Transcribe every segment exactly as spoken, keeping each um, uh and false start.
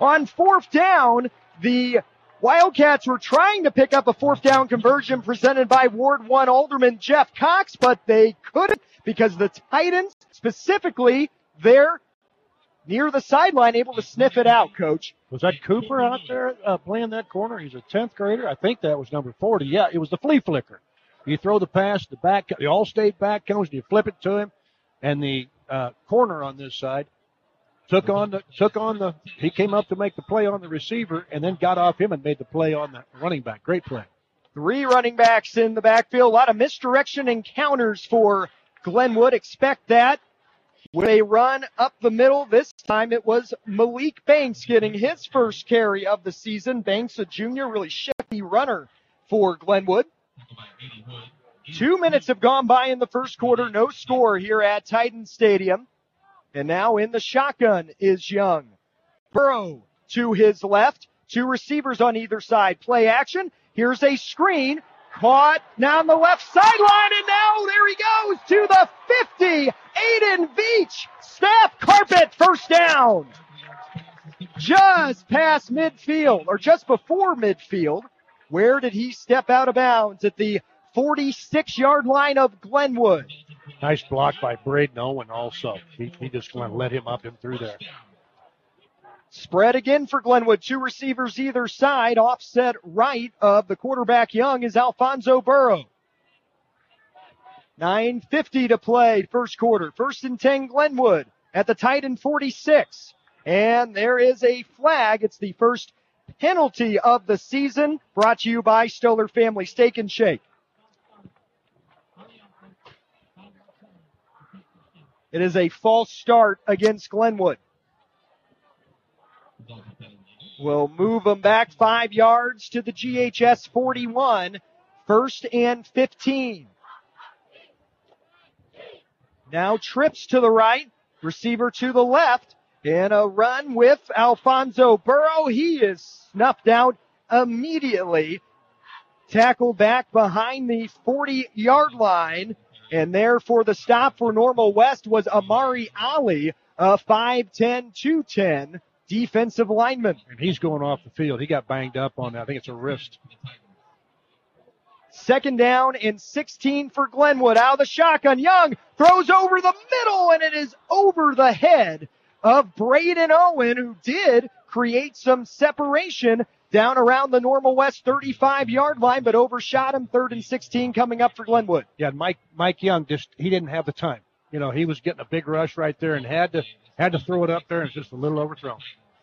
On fourth down, the Wildcats were trying to pick up a fourth down conversion presented by Ward one Alderman Jeff Cox, but they couldn't because the Titans, specifically, they're near the sideline, able to sniff it out, Coach. Was that Cooper out there uh, playing that corner? He's a tenth grader. I think that was number forty. Yeah, it was the flea flicker. You throw the pass, the back, the all-state back comes, and you flip it to him, and the uh, corner on this side took on the took on the. He came up to make the play on the receiver, and then got off him and made the play on the running back. Great play. Three running backs in the backfield. A lot of misdirection encounters for Glenwood. Expect that. With a run up the middle, this time it was Malik Banks getting his first carry of the season. Banks, a junior, really shifty runner for Glenwood. Two minutes have gone by in the first quarter. No score here at Titan Stadium. And now in the shotgun is Young. Burrow to his left. Two receivers on either side. Play action. Here's a screen. Caught down the left sideline, and now there he goes to the fifty. Aiden Veach, snap, carpet, first down. Just past midfield, or just before midfield. Where did he step out of bounds? At the forty-six-yard line of Glenwood. Nice block by Braden Owen also. He, he just went to let him up and through there. Spread again for Glenwood. Two receivers either side. Offset right of the quarterback Young is Alfonso Burrow. nine fifty to play first quarter. First and ten Glenwood at the Titan forty-six. And there is a flag. It's the first penalty of the season, brought to you by Stoller Family Steak and Shake. It is a false start against Glenwood. We'll move them back five yards to the G H S forty-one. First and fifteen. Now trips to the right, receiver to the left, and a run with Alfonso Burrow. He is snuffed out immediately. Tackled back behind the forty-yard line. And there for the stop for Normal West was Amari Ali, a five ten, two ten defensive lineman. And he's going off the field. He got banged up on that. I think it's a wrist. Second down and sixteen for Glenwood. Out of the shotgun. Young throws over the middle, and it is over the head of Braden Owen, who did create some separation down around the Normal West thirty-five-yard line, but overshot him. Third and sixteen coming up for Glenwood. Yeah, Mike Mike Young, just he didn't have the time. You know, he was getting a big rush right there and had to had to throw it up there, and it's just a little overthrown.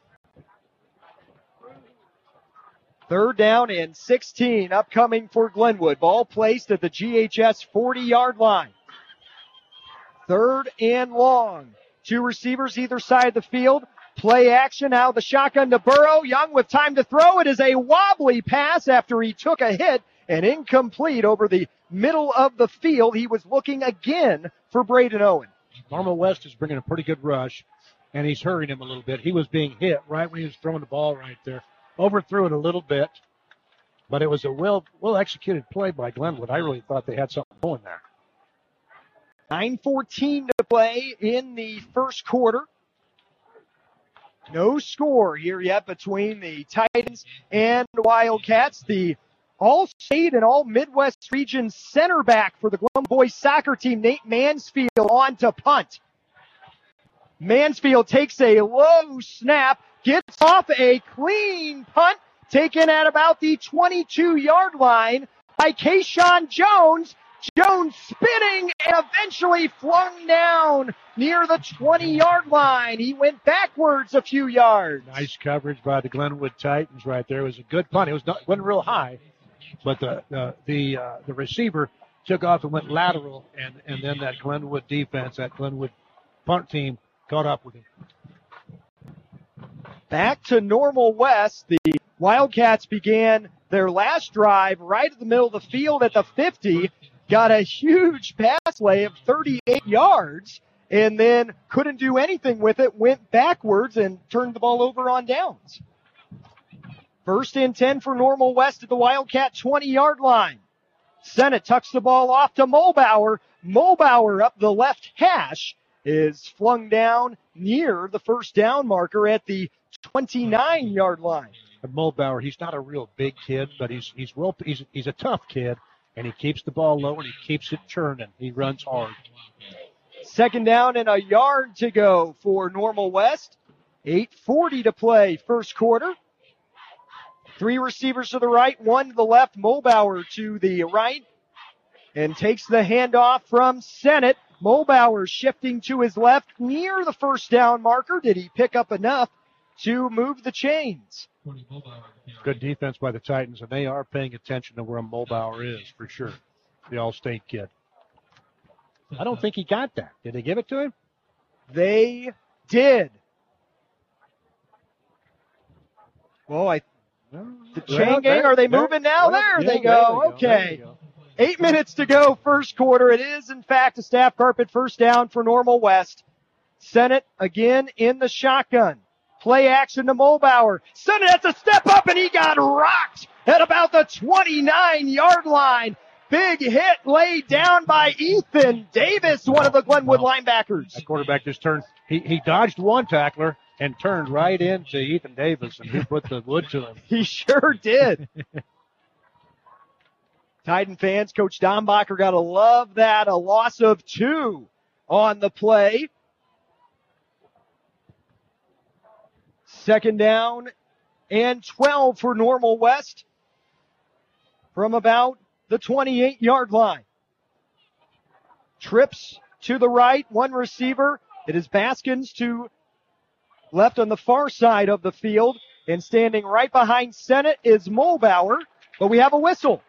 Third down and sixteen upcoming for Glenwood. Ball placed at the G H S forty-yard line. Third and long. Two receivers either side of the field. Play action out of the shotgun to Burrow. Young with time to throw. It is a wobbly pass after he took a hit and incomplete over the middle of the field. He was looking again for Braden Owen. Normal West is bringing a pretty good rush, and he's hurrying him a little bit. He was being hit right when he was throwing the ball right there. Overthrew it a little bit, but it was a well, well-executed play by Glenwood. I really thought they had something going there. nine fourteen to play in the first quarter. No score here yet between the Titans and Wildcats. The All-State and All-Midwest Region center back for the Glenwood boys soccer team, Nate Mansfield, on to punt. Mansfield takes a low snap, gets off a clean punt, taken at about the twenty-two-yard line by Kayshawn Jones. Jones spinning and eventually flung down near the twenty-yard line. He went backwards a few yards. Nice coverage by the Glenwood Titans right there. It was a good punt. It was not, wasn't real high, but the the the, uh, the receiver took off and went lateral, and, and then that Glenwood defense, that Glenwood punt team, caught up with him. Back to Normal West. The Wildcats began their last drive right in the middle of the field at the fifty. Got a huge pass play of thirty-eight yards and then couldn't do anything with it, went backwards and turned the ball over on downs. First and ten for Normal West at the Wildcat twenty-yard line. Sennett tucks the ball off to Mulbauer. Mulbauer up the left hash is flung down near the first down marker at the twenty-nine-yard line. Mulbauer, he's not a real big kid, but he's he's real he's he's a tough kid, and he keeps the ball low and he keeps it churning. He runs hard. Second down and a yard to go for Normal West. eight forty to play first quarter. Three receivers to the right, one to the left. Mulbauer to the right and takes the handoff from Sennett. Mulbauer shifting to his left near the first down marker. Did he pick up enough to move the chains? Good defense by the Titans, and they are paying attention to where Mulbauer is for sure. The All-State kid. I don't think he got that. Did they give it to him? They did. Well, I the chain well, gang, there, are they there, moving now? well, there yeah, they go. there they go. Okay. There they go. Eight minutes to go, first quarter. It is, in fact, a staff carpet first down for Normal West. Sennett again in the shotgun. Play action to Mulbauer. Sennett has to step up, and he got rocked at about the twenty-nine-yard line. Big hit laid down by Ethan Davis, one of the Glenwood linebackers. That quarterback just turned. He, he dodged one tackler and turned right into Ethan Davis, and he put the wood to him. He sure did. Titan fans, Coach Dombacher got to love that. A loss of two on the play. Second down and twelve for Normal West from about the twenty-eight-yard line. Trips to the right, one receiver. It is Baskins to left on the far side of the field, and standing right behind Sennett is Mulbauer, but we have a whistle.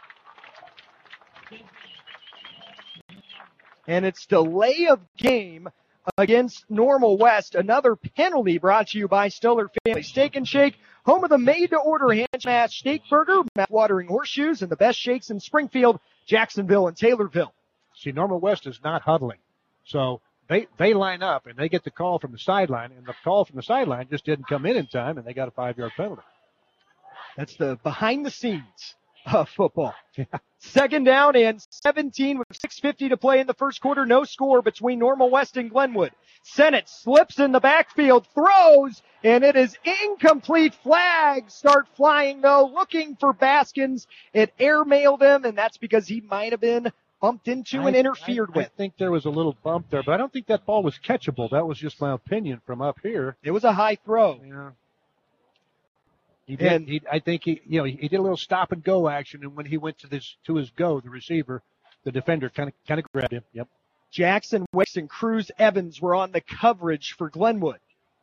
And it's delay of game against Normal West. Another penalty brought to you by Stellar Family Steak and Shake, home of the made-to-order hand-smashed steak burger, mouth-watering horseshoes, and the best shakes in Springfield, Jacksonville, and Taylorville. See, Normal West is not huddling. So they, they line up, and they get the call from the sideline, and the call from the sideline just didn't come in in time, and they got a five-yard penalty. That's the behind-the-scenes of football. Second down and seventeen with six fifty to play in the first quarter. No score between Normal West and Glenwood. Sennett slips in the backfield, throws, and it is incomplete. Flags start flying, though, looking for Baskins. It airmailed him, and that's because he might have been bumped into I, and interfered I, with. I think there was a little bump there, but I don't think that ball was catchable. That was just my opinion from up here. It was a high throw. Yeah. He did. And, he, I think he, you know, he, he did a little stop and go action, and when he went to this to his go, the receiver, the defender, kind of kind of grabbed him. Yep. Jackson Wicks and Cruz Evans were on the coverage for Glenwood.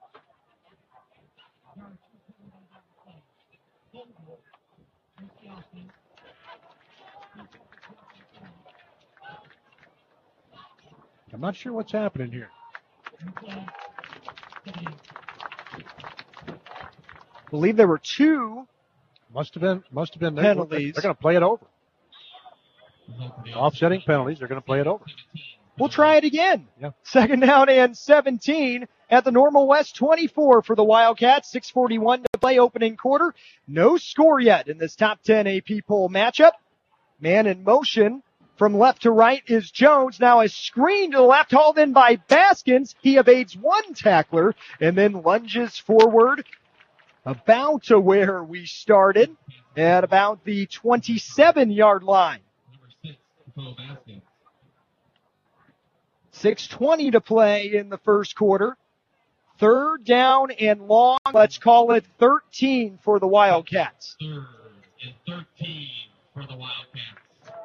I'm not sure what's happening here. I believe there were two Must have been, must have been penalties. They're going to play it over. Offsetting penalties. They're going to play it over. We'll try it again. Yeah. Second down and seventeen at the Normal West twenty-four for the Wildcats. six forty-one to play opening quarter. No score yet in this top ten A P poll matchup. Man in motion from left to right is Jones. Now a screen to the left, hauled in by Baskins. He evades one tackler and then lunges forward about to where we started at about the twenty-seven-yard line. six twenty to play in the first quarter. Third down and long. Let's call it thirteen for the Wildcats. Third and thirteen for the Wildcats.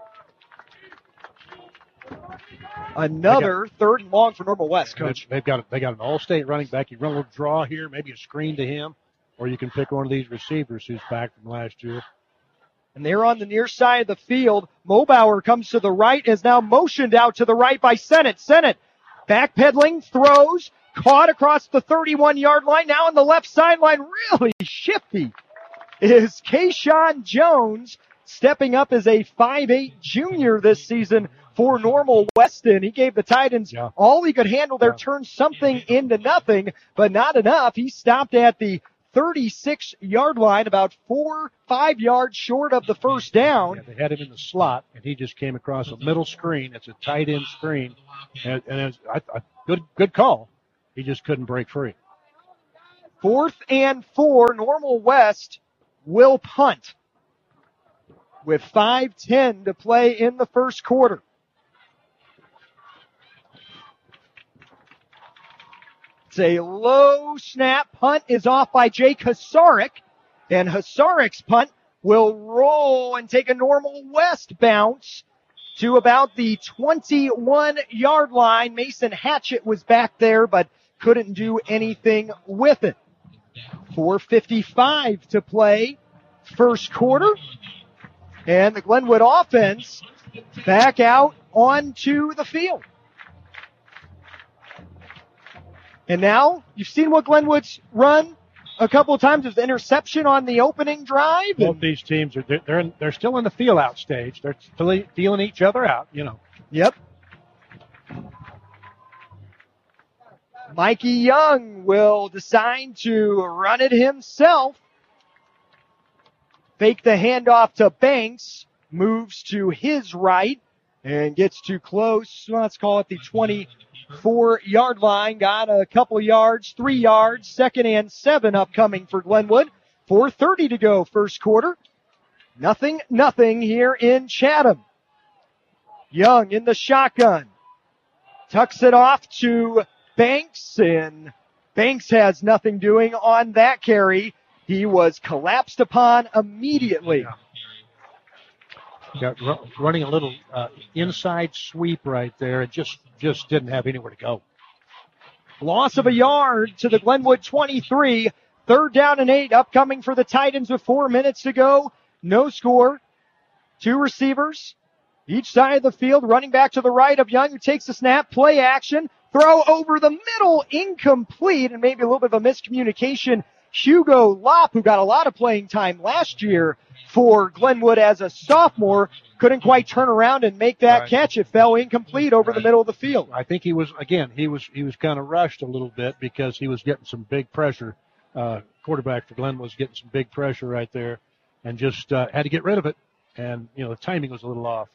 Another third and long for Normal West, Coach. They've got they got an all-state running back. You run a little draw here, maybe a screen to him, or you can pick one of these receivers who's back from last year. And they're on the near side of the field. Mulbauer comes to the right, is now motioned out to the right by Sennett. Sennett backpedaling, throws, caught across the thirty-one-yard line. Now on the left sideline, really shifty is Kayshawn Jones, stepping up as a five eight junior this season for Normal Weston. He gave the Titans yeah. all he could handle there, Yeah. turned something into nothing, but not enough. He stopped at the thirty-six-yard line, about four, five yards short of the first down. Yeah, they had him in the slot, and he just came across a middle screen. It's a tight end screen, and, and it was, I, I, good good call. He just couldn't break free. Fourth and four, Normal West will punt with five ten to play in the first quarter. It's a low snap. Punt is off by Jake Hasarik, and Hasarik's punt will roll and take a Normal West bounce to about the twenty-one-yard line. Mason Hatchett was back there, but couldn't do anything with it. four fifty-five to play, first quarter. And the Glenwood offense back out onto the field. And now, you've seen what Glenwood's run a couple of times. There's the interception on the opening drive. Both these teams, are they're, they're, in, they're still in the feel-out stage. They're still feeling each other out, you know. Yep. Mikey Young will decide to run it himself. Fake the handoff to Banks. Moves to his right and gets too close. Let's call it the twenty-four-yard line. Got a couple yards, three yards. Second and seven upcoming for Glenwood. four thirty to go first quarter. Nothing, nothing here in Chatham. Young in the shotgun. Tucks it off to Banks, and Banks has nothing doing on that carry. He was collapsed upon immediately. Got r- running a little uh, inside sweep right there. It just, just didn't have anywhere to go. Loss of a yard to the Glenwood twenty-three. Third down and eight upcoming for the Titans with four minutes to go. No score. Two receivers. Each side of the field. Running back to the right of Young, who takes the snap. Play action. Throw over the middle. Incomplete. And maybe a little bit of a miscommunication. Hugo Lopp, who got a lot of playing time last year for Glenwood as a sophomore, couldn't quite turn around and make that Right. catch. It fell incomplete over Right. the middle of the field. I think he was, again, he was he was kind of rushed a little bit because he was getting some big pressure. Uh, quarterback for Glenwood was getting some big pressure right there and just uh, had to get rid of it. And, you know, the timing was a little off.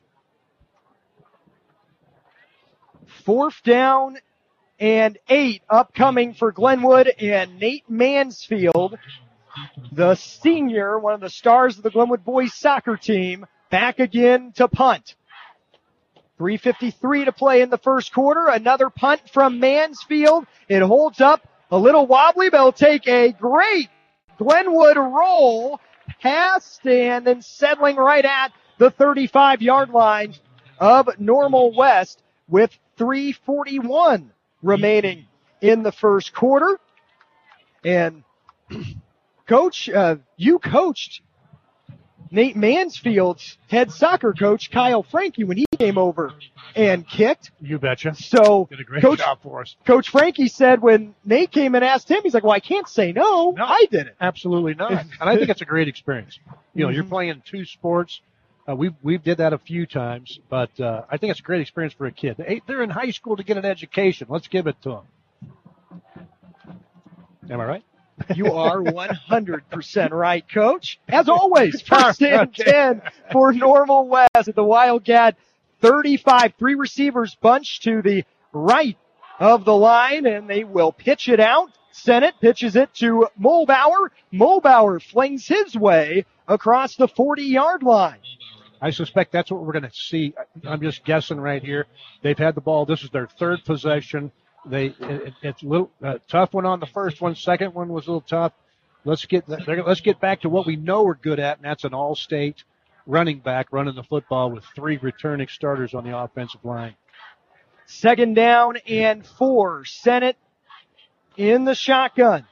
Fourth down and eight upcoming for Glenwood, and Nate Mansfield, the senior, one of the stars of the Glenwood boys soccer team, back again to punt. three fifty-three to play in the first quarter. Another punt from Mansfield. It holds up a little wobbly, but it'll take a great Glenwood roll past and then settling right at the thirty-five-yard line of Normal West with three forty-one remaining in the first quarter. And Coach, uh, you coached Nate Mansfield's head soccer coach, Kyle Frankie, when he came over and kicked. You betcha. So Did a great Coach, job for us. Coach Frankie said when Nate came and asked him, he's like, well, I can't say no. No. I did it. Absolutely not. And I think it's a great experience. You know, you're playing two sports. Uh, we we did that a few times, but uh, I think it's a great experience for a kid. They, they're in high school to get an education. Let's give it to them. Am I right? You are one hundred percent right, Coach. As always, first and ten for Normal West at the Wildcat thirty-five. Three receivers bunched to the right of the line, and they will pitch it out. Sennett pitches it to Mulbauer. Mulbauer flings his way across the forty-yard line. I suspect that's what we're going to see. I'm just guessing right here. They've had the ball. This is their third possession. They it, it's a little uh, tough one on the first one. Second one was a little tough. Let's get let's get back to what we know we're good at, and that's an all-state running back running the football with three returning starters on the offensive line. Second down and four. Sennett in the shotgun.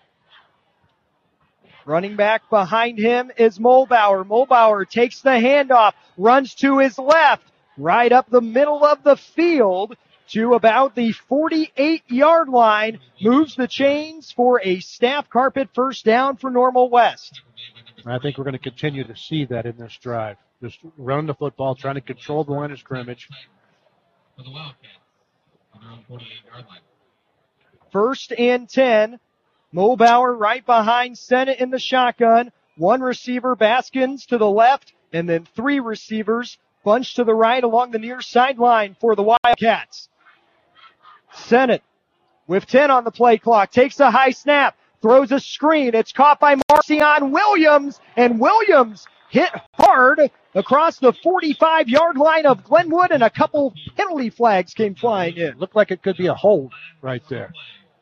Running back behind him is Mulbauer. Mulbauer takes the handoff, runs to his left, right up the middle of the field to about the forty-eight-yard line, moves the chains for a staff carpet first down for Normal West. I think we're going to continue to see that in this drive. Just run the football, trying to control the line of scrimmage. For the Wildcats, on their own forty-eight-yard line. First and ten. Mulbauer right behind Sennett in the shotgun. One receiver, Baskins, to the left, and then three receivers bunched to the right along the near sideline for the Wildcats. Sennett with ten on the play clock takes a high snap, throws a screen. It's caught by Marcion Williams, and Williams hit hard across the forty-five-yard line of Glenwood, and a couple penalty flags came flying in. Looked like it could be a hold right there.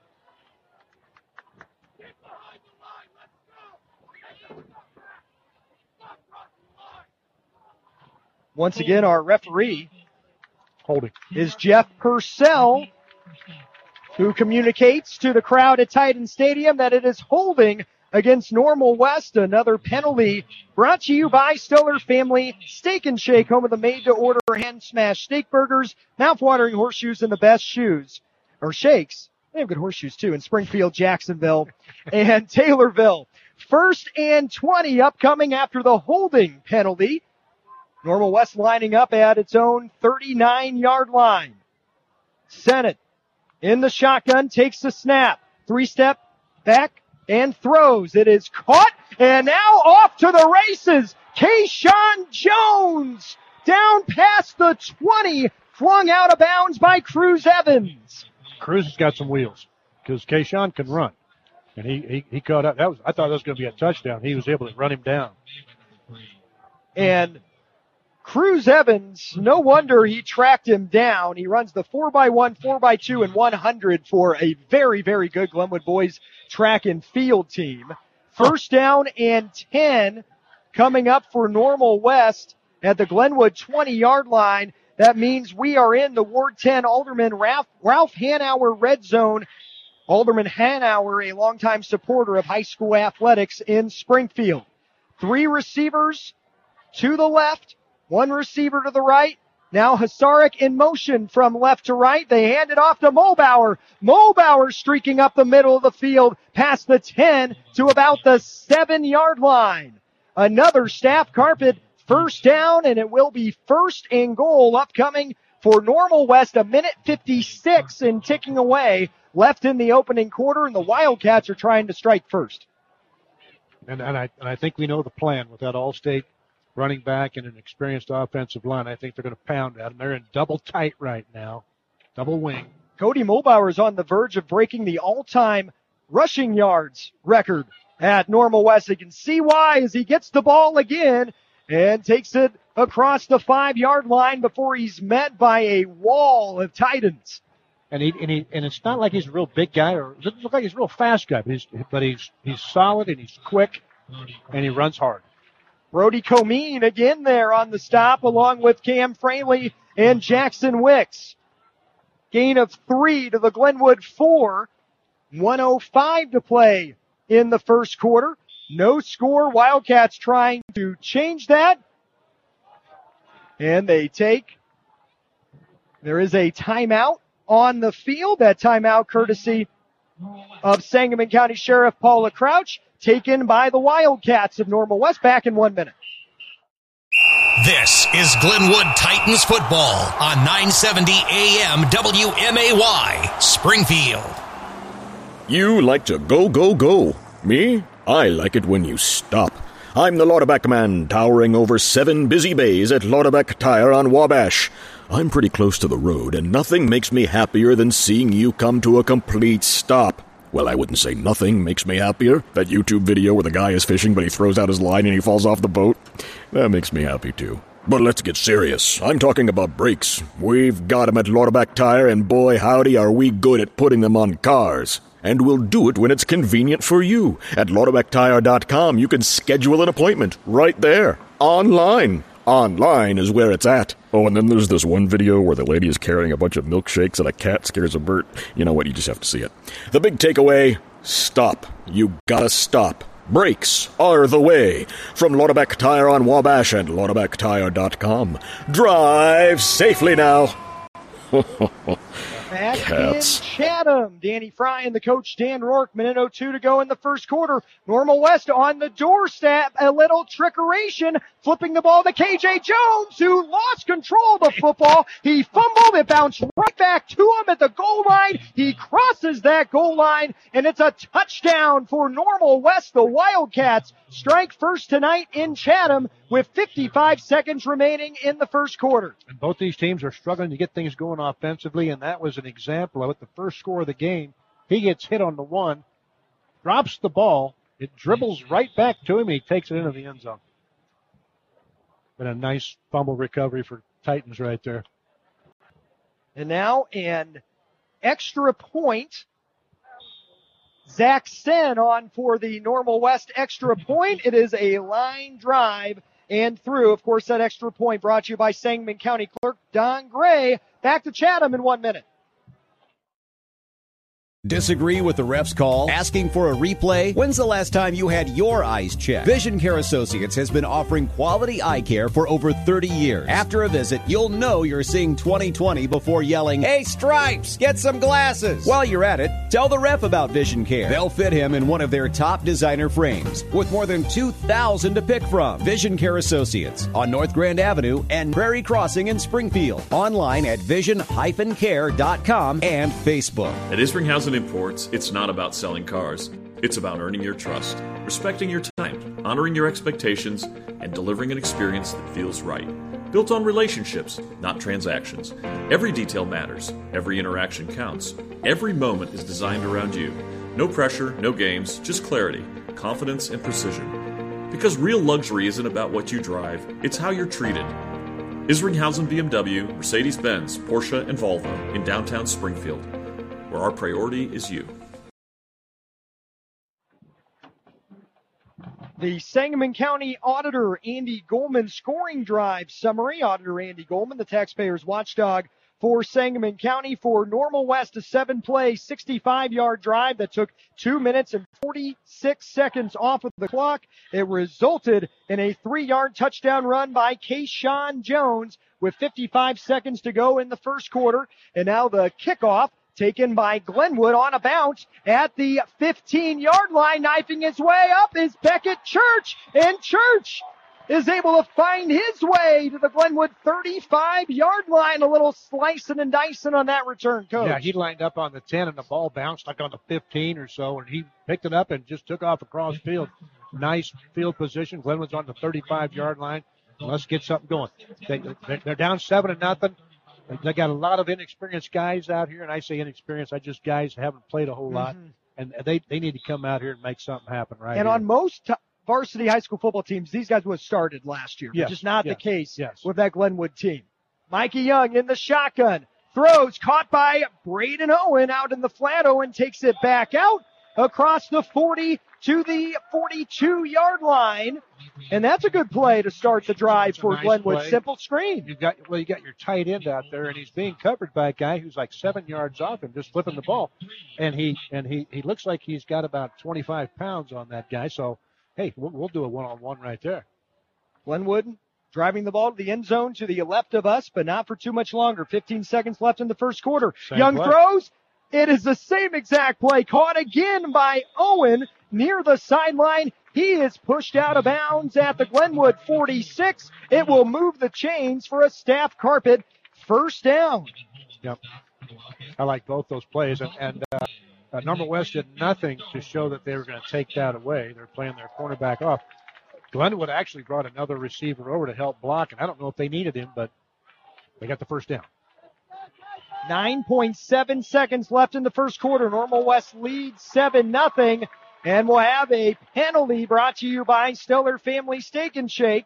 Once again, our referee Holding is Jeff Purcell, who communicates to the crowd at Titan Stadium that it is holding against Normal West. Another penalty brought to you by Stoller Family Steak and Shake, home of the made-to-order hand-smashed steak burgers, mouth-watering horseshoes, and the best shoes, or shakes. They have good horseshoes, too, in Springfield, Jacksonville, and Taylorville. First and twenty upcoming after the holding penalty. Normal West lining up at its own thirty-nine-yard line. Sennett in the shotgun, takes the snap. Three-step back and throws. It is caught, and now off to the races. Kayshawn Jones down past the twenty, flung out of bounds by Cruz Evans. Cruz has got some wheels because Kayshawn can run. And he, he, he caught up. That was, I thought that was going to be a touchdown. He was able to run him down. And Cruz Evans, no wonder he tracked him down. He runs the four by one, four by two, and one hundred for a very, very good Glenwood boys track and field team. First down and ten coming up for Normal West at the Glenwood twenty-yard line. That means we are in the Ward ten Alderman Ralph, Ralph Hanauer red zone. Alderman Hanauer, a longtime supporter of high school athletics in Springfield. Three receivers to the left. One receiver to the right. Now Hasaric in motion from left to right. They hand it off to Mulbauer. Mulbauer streaking up the middle of the field past the ten to about the seven-yard line. Another staff carpet first down, and it will be first and goal upcoming for Normal West. A minute fifty-six and ticking away left in the opening quarter, and the Wildcats are trying to strike first. And, and, I, and I think we know the plan with that All-State running back and an experienced offensive line. I think they're going to pound at them. They're in double tight right now, double wing. Cody Mulbauer is on the verge of breaking the all-time rushing yards record at Normal West. You can see why as he gets the ball again and takes it across the five-yard line before he's met by a wall of Titans. And he and he and it's not like he's a real big guy, or it doesn't look like he's a real fast guy, but he's but he's he's solid and he's quick and he runs hard. Brody Comine again there on the stop, along with Cam Fraley and Jackson Wicks. Gain of three to the Glenwood four. one oh five to play in the first quarter. No score. Wildcats trying to change that. And they take, there is a timeout on the field. That timeout courtesy of Sangamon County Sheriff Paula Crouch, taken by the Wildcats of Normal West. Back in one minute. This is Glenwood Titans football on nine seventy A M W M A Y, Springfield. You like to go, go, go. Me? I like it when you stop. I'm the Lauderback man, towering over seven busy bays at Lauderback Tire on Wabash. I'm pretty close to the road, and nothing makes me happier than seeing you come to a complete stop. Well, I wouldn't say nothing makes me happier. That YouTube video where the guy is fishing, but he throws out his line and he falls off the boat. That makes me happy, too. But let's get serious. I'm talking about brakes. We've got them at Lauderback Tire, and boy, howdy, are we good at putting them on cars. And we'll do it when it's convenient for you. At Lauderback Tire dot com, you can schedule an appointment right there, online. Online is where it's at. Oh, and then there's this one video where the lady is carrying a bunch of milkshakes and a cat scares a bird. You know what? You just have to see it. The big takeaway, stop. You gotta stop. Brakes are the way. From Lauderback Tire on Wabash and Lauderback Tire dot com. Drive safely now. Back Cats. in Chatham. Danny Fry and the coach Dan Rourke. Minute oh two to go in the first quarter. Normal West on the doorstep. A little trickeration. Flipping the ball to K J Jones, who lost control of the football. He fumbled. It bounced right back to him at the goal line. He crosses that goal line, and it's a touchdown for Normal West. The Wildcats strike first tonight in Chatham with fifty-five seconds remaining in the first quarter. And both these teams are struggling to get things going offensively, and that was an example of it. The first score of the game, he gets hit on the one, drops the ball. It dribbles right back to him. He takes it into the end zone. Been a nice fumble recovery for Titans right there. And now an extra point. Zach Sen on for the Normal West extra point. It is a line drive and through. Of course, that extra point brought to you by Sangamon County Clerk Don Gray. Back to Chatham in one minute. Disagree with the ref's call? Asking for a replay? When's the last time you had your eyes checked? Vision Care Associates has been offering quality eye care for over thirty years. After a visit, you'll know you're seeing twenty twenty before yelling, "Hey, Stripes, get some glasses!" While you're at it, tell the ref about Vision Care. They'll fit him in one of their top designer frames with more than two thousand to pick from. Vision Care Associates on North Grand Avenue and Prairie Crossing in Springfield. Online at vision dash care dot com and Facebook. At Isringhausen Imports, it's not about selling cars. It's about earning your trust, respecting your time, honoring your expectations, and delivering an experience that feels right. Built on relationships, not transactions. Every detail matters. Every interaction counts. Every moment is designed around you. No pressure, no games, just clarity, confidence, and precision. Because real luxury isn't about what you drive, it's how you're treated. Isringhausen B M W, Mercedes-Benz, Porsche, and Volvo in downtown Springfield, where our priority is you. The Sangamon County Auditor Andy Goldman scoring drive summary. Auditor Andy Goldman, the taxpayers' watchdog for Sangamon County, for Normal West, a seven-play, sixty-five-yard drive that took two minutes and forty-six seconds off of the clock. It resulted in a three-yard touchdown run by Kayshawn Jones with fifty-five seconds to go in the first quarter. And now the kickoff taken by Glenwood on a bounce at the fifteen-yard line. Knifing his way up is Beckett Church, and Church is able to find his way to the Glenwood thirty-five-yard line. A little slicing and dicing on that return, Coach. Yeah, he lined up on the ten, and the ball bounced like on the fifteen or so, and he picked it up and just took off across field. Nice field position. Glenwood's on the thirty-five-yard line. Let's get something going. They, they're down seven to nothing. They got a lot of inexperienced guys out here, and I say inexperienced, I just guys haven't played a whole lot, mm-hmm. and they, they need to come out here and make something happen right And here. on most t- varsity high school football teams, these guys would have started last year. Yes. Just not yes. the case yes. with that Glenwood team. Mikey Young in the shotgun, throws, caught by Braden Owen out in the flat. Owen takes it back out across the forty to the forty-two-yard line. And that's a good play to start the drive for nice Glenwood. Play. Simple screen. You got well, you got your tight end out there, and he's being covered by a guy who's like seven yards off him, just flipping the ball. And he and he, he looks like he's got about twenty-five pounds on that guy. So, hey, we'll, we'll do a one-on-one right there. Glenwood driving the ball to the end zone to the left of us, but not for too much longer. fifteen seconds left in the first quarter. Same Young play. throws. It is the same exact play, caught again by Owen near the sideline. He is pushed out of bounds at the Glenwood forty-six. It will move the chains for a staff carpet first down. Yep. I like both those plays. And, and uh, uh, Normal West did nothing to show that they were going to take that away. They're playing their cornerback off. Glenwood actually brought another receiver over to help block, and I don't know if they needed him, but they got the first down. nine point seven seconds left in the first quarter. Normal West leads seven nothing. And we'll have a penalty brought to you by Stellar Family Steak and Shake.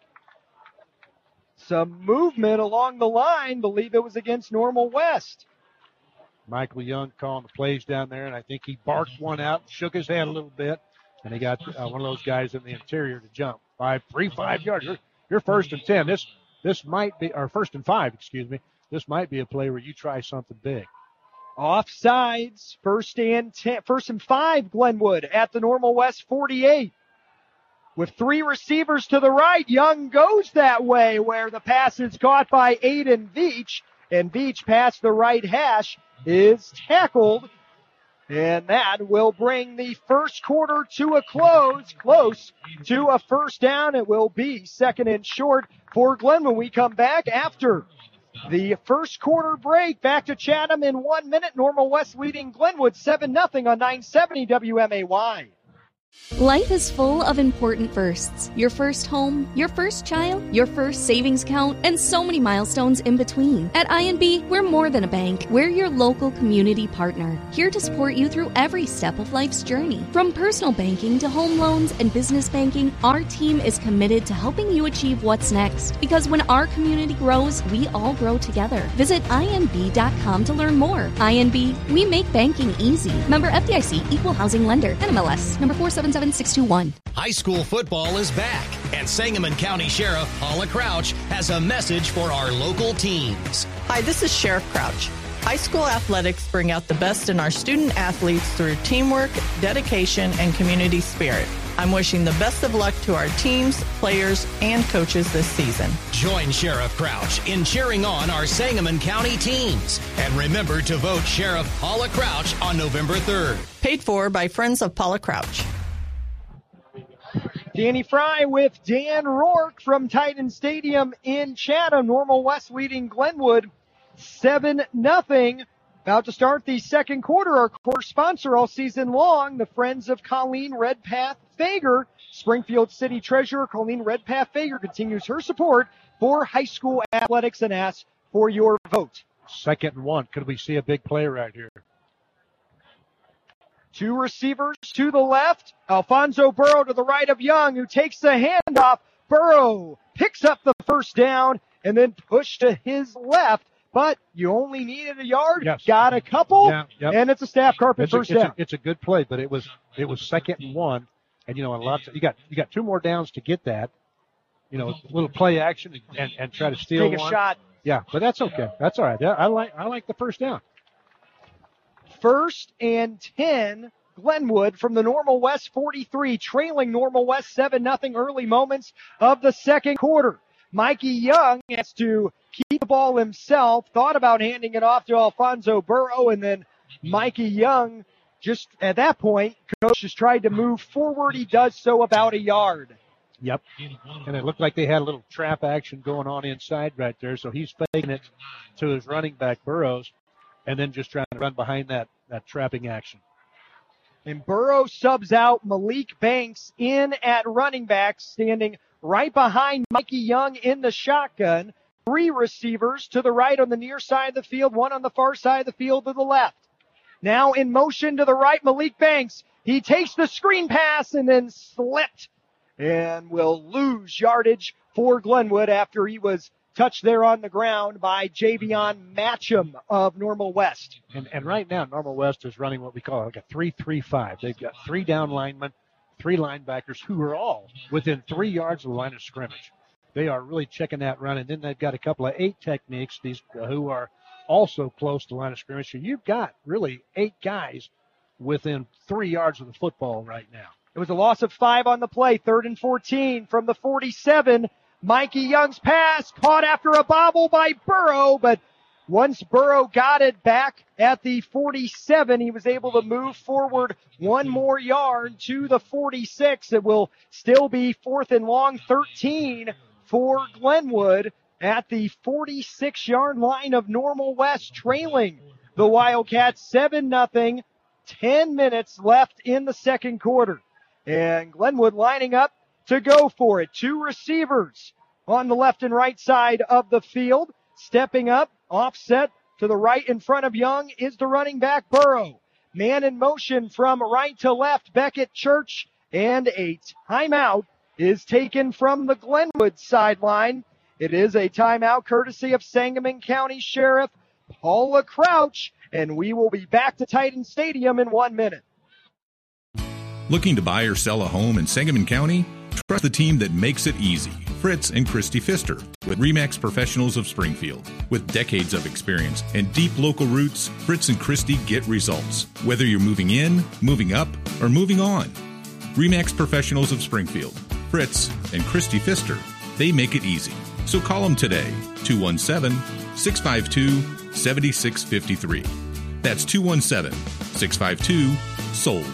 Some movement along the line. Believe it was against Normal West. Michael Young calling the plays down there, and I think he barked one out, shook his head a little bit, and he got uh, one of those guys in the interior to jump. Five, three, five yards. You're, you're first and ten. This this might be, or first and five, excuse me. This might be a play where you try something big. Offsides, first and ten, first and five, Glenwood at the Normal West forty-eight. With three receivers to the right, Young goes that way where the pass is caught by Aiden Veach, and Veach past the right hash is tackled, and that will bring the first quarter to a close, close to a first down. It will be second and short for Glenwood. We come back after the first quarter break. Back to Chatham in one minute. Normal West leading Glenwood seven nothing on nine seventy W M A Y. Life is full of important firsts. Your first home, your first child, your first savings account, and so many milestones in between. At I N B, we're more than a bank. We're your local community partner, here to support you through every step of life's journey. From personal banking to home loans and business banking, our team is committed to helping you achieve what's next. Because when our community grows, we all grow together. Visit I N B dot com to learn more. I N B, we make banking easy. Member F D I C, Equal Housing Lender, N M L S, number four seven seven six two one. High school football is back, and Sangamon County Sheriff Paula Crouch has a message for our local teams. Hi, this is Sheriff Crouch. High school athletics bring out the best in our student athletes through teamwork, dedication, and community spirit. I'm wishing the best of luck to our teams, players, and coaches this season. Join Sheriff Crouch in cheering on our Sangamon County teams. And remember to vote Sheriff Paula Crouch on November third. Paid for by Friends of Paula Crouch. Danny Fry with Dan Rourke from Titan Stadium in Chatham. Normal West leading Glenwood seven nothing. About to start the second quarter. Our core sponsor all season long, the Friends of Colleen Redpath Fager. Springfield City Treasurer Colleen Redpath Fager continues her support for high school athletics and asks for your vote. Second and one. Could we see a big play right here? Two receivers to the left. Alfonso Burrow to the right of Young, who takes the handoff. Burrow picks up the first down and then pushed to his left. But you only needed a yard. Yes. Got a couple, yeah, yep. and it's a staff carpet it's first a, it's down. A, it's a good play, but it was it was second and one, and you know, a lot of, you got you got two more downs to get that. You know, a little play action and, and try to steal Take a one. shot. Yeah, but that's okay. That's all right. Yeah, I like I like the first down. First and ten. Glenwood from the Normal West forty-three, trailing Normal West seven nothing early moments of the second quarter. Mikey Young has to keep the ball himself, thought about handing it off to Alfonso Burrow, and then Mikey Young, just at that point, coach just tried to move forward. He does so about a yard. Yep. And it looked like they had a little trap action going on inside right there, so he's faking it to his running back, Burrows, and then just trying to run behind that, that trapping action. And Burrow subs out Malik Banks in at running back, standing right behind Mikey Young in the shotgun. Three receivers to the right on the near side of the field, one on the far side of the field to the left. Now in motion to the right, Malik Banks. He takes the screen pass and then slipped and will lose yardage for Glenwood after he was touched there on the ground by Javion Matcham of Normal West. And and right now, Normal West is running what we call like a three three five. They've got three down linemen, three linebackers who are all within three yards of the line of scrimmage. They are really checking that run, and then they've got a couple of eight techniques, these uh, who are also close to the line of scrimmage. So you've got really eight guys within three yards of the football right now. It was a loss of five on the play, third and fourteen from the forty-seven. Mikey Young's pass caught after a bobble by Burrow, but once Burrow got it back at the forty-seven, he was able to move forward one more yard to the forty-six. It will still be fourth and long, thirteen for Glenwood at the forty-six-yard line of Normal West, trailing the Wildcats seven nothing, ten minutes left in the second quarter. And Glenwood lining up to go for it. Two receivers on the left and right side of the field. Stepping up, offset to the right in front of Young is the running back Burrow. Man in motion from right to left, Beckett Church, and a timeout is taken from the Glenwood sideline. It is a timeout courtesy of Sangamon County Sheriff Paula Crouch, and we will be back to Titan Stadium in one minute. Looking to buy or sell a home in Sangamon County? Trust the team that makes it easy. Fritz and Christy Pfister with RE/MAX Professionals of Springfield. With decades of experience and deep local roots, Fritz and Christy get results. Whether you're moving in, moving up, or moving on. RE/MAX Professionals of Springfield. Fritz and Christy Pfister. They make it easy. So call them today. two one seven, six five two, seven six five three. That's two one seven, six five two, sold.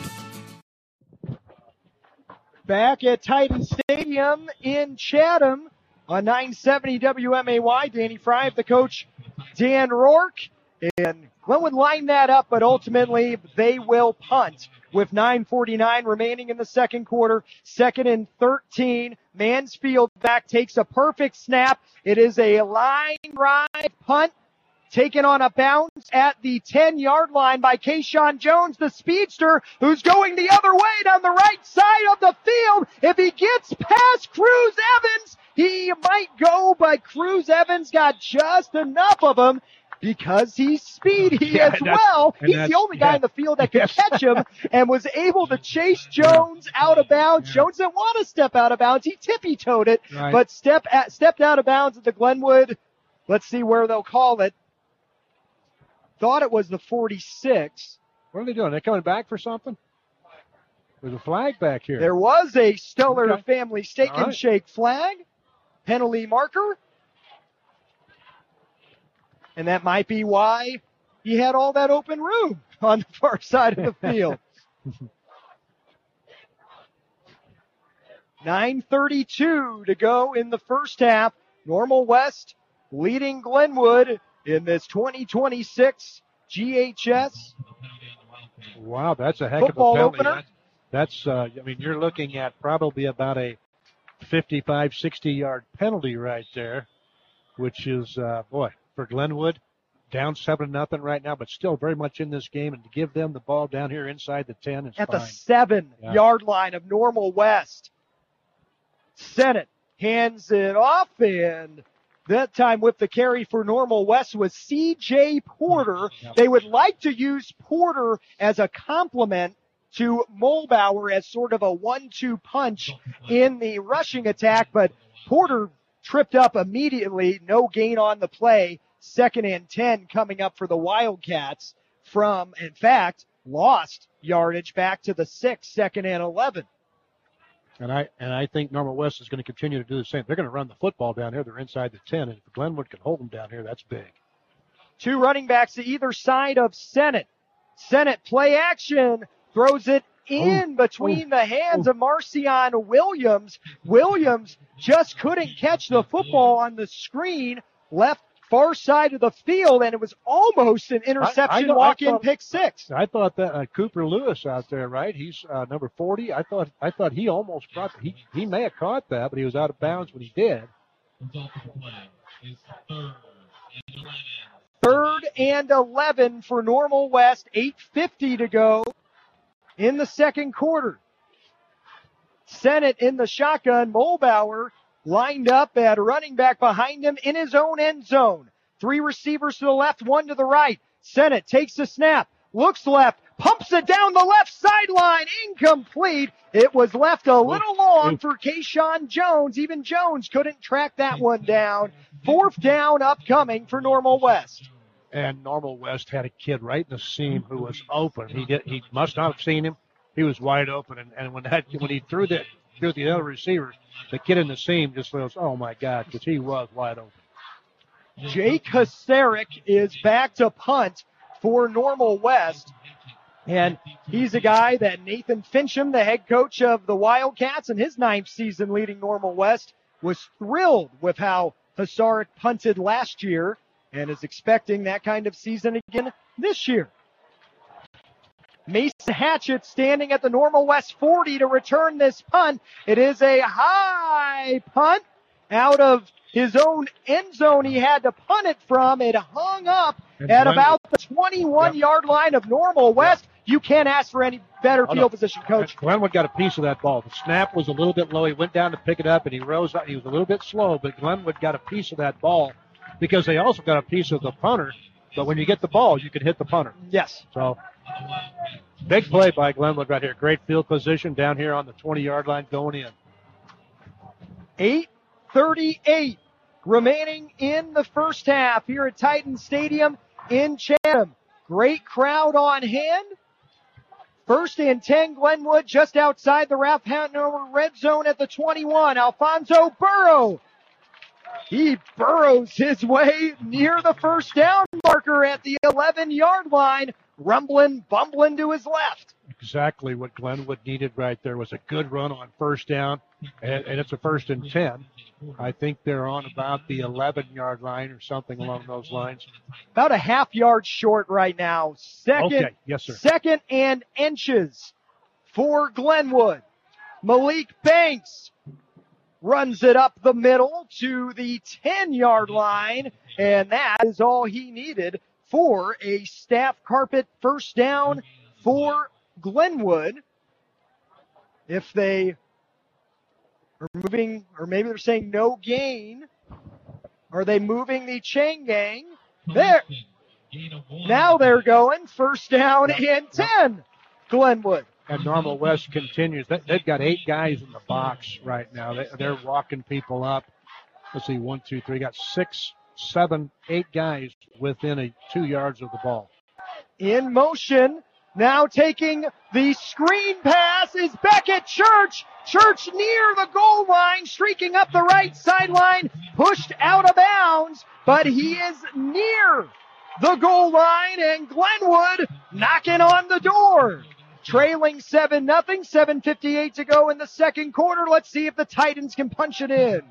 Back at Titan Stadium in Chatham on nine seventy W M A Y. Danny Fry, the coach, Dan Rourke. And Glenwood lined that up, but ultimately they will punt with nine forty-nine remaining in the second quarter. Second and thirteen. Mansfield back takes a perfect snap. It is a line drive punt taken on a bounce at the ten-yard line by Kayshawn Jones, the speedster, who's going the other way down the right side of the field. If he gets past Cruz Evans, he might go, but Cruz Evans got just enough of him because he's speedy yeah, as well. He's the only guy yeah. in the field that could catch him and was able to chase Jones out of bounds. Yeah. Jones didn't want to step out of bounds. He tippy-toed it, right. but step at, stepped out of bounds at the Glenwood. Let's see where they'll call it. Thought it was the forty-six. What are they doing? They coming back for something? There's a flag back here. There was a Stellar Okay. Family Steak All and right. Shake flag. Penalty marker. And that might be why he had all that open room on the far side of the field. nine thirty-two to go in the first half. Normal West leading Glenwood in this twenty twenty-six G H S. Wow, that's a heck Football of a penalty. opener. That- That's, uh, I mean, you're looking at probably about a fifty-five, sixty-yard penalty right there, which is, uh, boy, for Glenwood, down seven nothing right now, but still very much in this game. And to give them the ball down here inside the ten is At fine. the seven-yard line of Normal West. Sennett hands it off, and that time with the carry for Normal West was C J Porter. Yep. They would like to use Porter as a complement to Mulbauer as sort of a one two punch in the rushing attack, but Porter tripped up immediately. No gain on the play. Second and ten coming up for the Wildcats from, in fact, lost yardage back to the six, second and eleven. And I and I think Normal West is going to continue to do the same. They're going to run the football down here. They're inside the ten, and if Glenwood can hold them down here, that's big. Two running backs to either side of Sennett. Sennett play action, throws it in Oh, between oh, the hands oh. of Marcion Williams. Williams just couldn't catch the football on the screen, left far side of the field, and it was almost an interception, know- I walk-in thought- pick six. I thought that uh, Cooper Lewis out there, right? He's uh, number forty. I thought I thought he almost brought. He he may have caught that, but he was out of bounds when he did. Result of the play is third and eleven. Third and eleven for Normal West. eight fifty to go in the second quarter. Sennett in the shotgun. Mulbauer lined up at running back behind him in his own end zone. Three receivers to the left, one to the right. Sennett takes the snap, looks left, pumps it down the left sideline. Incomplete. It was left a little long for Kayshawn Jones. Even Jones couldn't track that one down. Fourth down upcoming for Normal West. And Normal West had a kid right in the seam who was open. He did. He must not have seen him. He was wide open, and, and when that when he threw that threw the other receivers, the kid in the seam just goes, "Oh my God," because he was wide open. Jake Hasarick is back to punt for Normal West. And he's a guy that Nathan Fincham, the head coach of the Wildcats in his ninth season leading Normal West, was thrilled with how Hasarick punted last year and is expecting that kind of season again this year. Mason Hatchett standing at the Normal West forty to return this punt. It is a high punt out of his own end zone. He had to punt it from. It hung up And at Glenn- about the twenty-one-yard line of Normal West. You can't ask for any better Oh, field no. position, Coach. Glenwood got a piece of that ball. The snap was a little bit low. He went down to pick it up, and he rose up. He was a little bit slow, but Glenwood got a piece of that ball because they also got a piece of the punter. But when you get the ball, you can hit the punter. Yes. So, big play by Glenwood right here. Great field position down here on the twenty-yard line going in. eight thirty-eight remaining in the first half here at Titan Stadium in Chatham. Great crowd on hand. First and ten, Glenwood just outside the Ralph Hanover red zone at the twenty-one. Alfonso Burrow. He burrows his way near the first down marker at the eleven-yard line, rumbling, bumbling to his left. Exactly what Glenwood needed right there was a good run on first down, and, and it's a first and ten. I think they're on about the eleven-yard line or something along those lines. About a half yard short right now. Second, Okay, yes, sir. second and inches for Glenwood. Malik Banks runs it up the middle to the ten-yard line, and that is all he needed for a staff carpet first down for Glenwood. If they are moving, or maybe they're saying no gain, are they moving the chain gang? There. Now they're going first down and ten, Glenwood. And Normal West continues. They've got eight guys in the box right now. They're walking people up. Let's see, one, two, three. Got six, seven, eight guys within a two yards of the ball. In motion, now taking the screen pass is Beckett Church. Church near the goal line, streaking up the right sideline, pushed out of bounds, but he is near the goal line, and Glenwood knocking on the door. Trailing seven nothing, seven fifty-eight to go in the second quarter. Let's see if the Titans can punch it in.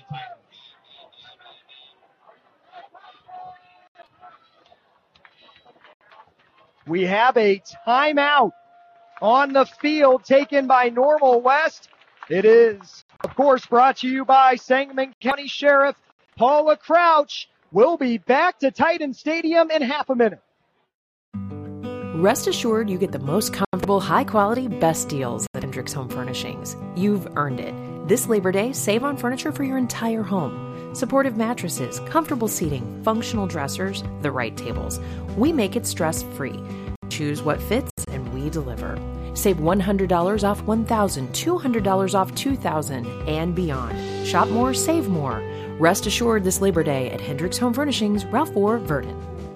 We have a timeout on the field taken by Normal West. It is, of course, brought to you by Sangamon County Sheriff Paula Crouch. We'll be back to Titan Stadium in half a minute. Rest assured you get the most comfortable, high-quality, best deals at Hendricks Home Furnishings. You've earned it. This Labor Day, save on furniture for your entire home. Supportive mattresses, comfortable seating, functional dressers, the right tables. We make it stress-free. Choose what fits, and we deliver. Save one hundred dollars off one thousand dollars, two hundred dollars off two thousand dollars, and beyond. Shop more, save more. Rest assured this Labor Day at Hendricks Home Furnishings, Ralph Four, Verdon.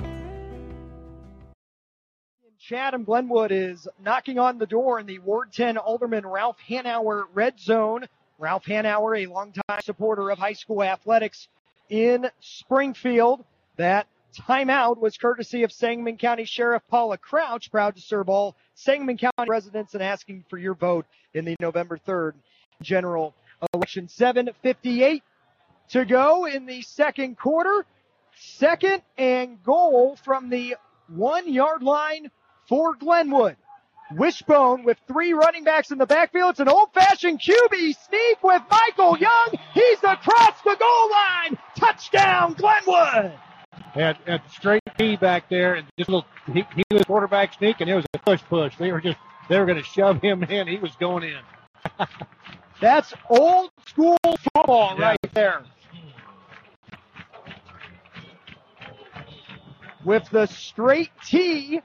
Chatham Glenwood is knocking on the door in the Ward ten Alderman Ralph Hanauer red zone. Ralph Hanauer, a longtime supporter of high school athletics in Springfield. That timeout was courtesy of Sangamon County Sheriff Paula Crouch, proud to serve all Sangamon County residents and asking for your vote in the November third general election. seven fifty-eight to go in the second quarter. Second and goal from the one-yard line for Glenwood. Wishbone with three running backs in the backfield. It's an old-fashioned Q B sneak with Michael Young. He's across the goal line. Touchdown, Glenwood. Had, had straight T back there, and just a little, he, he was quarterback sneak, and it was a push-push. They were just, they were going to shove him in. He was going in. That's old-school football yeah. right there. With the straight T,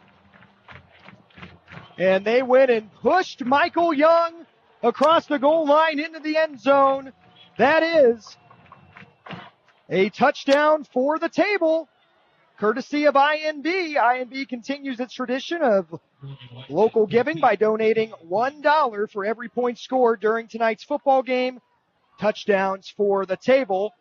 and they went and pushed Michael Young across the goal line into the end zone. That is a touchdown for the table, courtesy of I N B. I N B continues its tradition of local giving by donating one dollar for every point scored during tonight's football game. Touchdowns for the table.